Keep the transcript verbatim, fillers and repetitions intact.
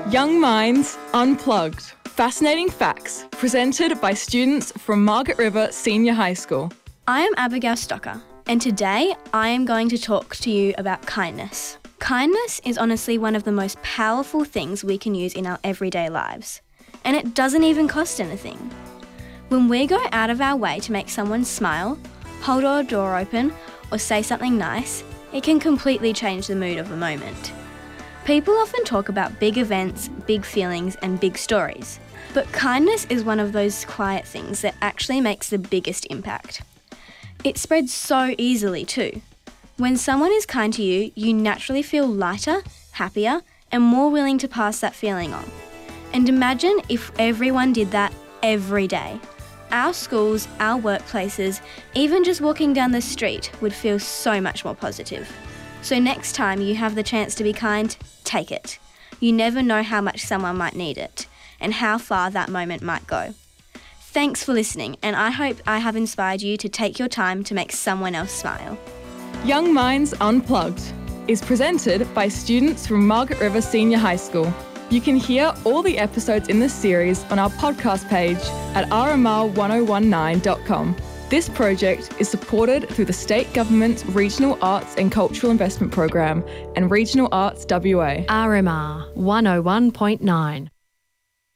Young Minds Unplugged. Fascinating facts presented by students from Margaret River Senior High School. I am Abigail Stocker, and today I am going to talk to you about kindness. Kindness is honestly one of the most powerful things we can use in our everyday lives, and it doesn't even cost anything. When we go out of our way to make someone smile, hold our door open, or say something nice, it can completely change the mood of a moment. People often talk about big events, big feelings, and big stories, but kindness is one of those quiet things that actually makes the biggest impact. It spreads so easily too. When someone is kind to you, you naturally feel lighter, happier, and more willing to pass that feeling on. And imagine if everyone did that every day. Our schools, our workplaces, even just walking down the street would feel so much more positive. So next time you have the chance to be kind, take it. You never know how much someone might need it and how far that moment might go. Thanks for listening, and I hope I have inspired you to take your time to make someone else smile. Young Minds Unplugged is presented by students from Margaret River Senior High School. You can hear all the episodes in this series on our podcast page at r m r one oh one nine dot com. This project is supported through the State Government's Regional Arts and Cultural Investment Program and Regional Arts W A. R M R one oh one point nine.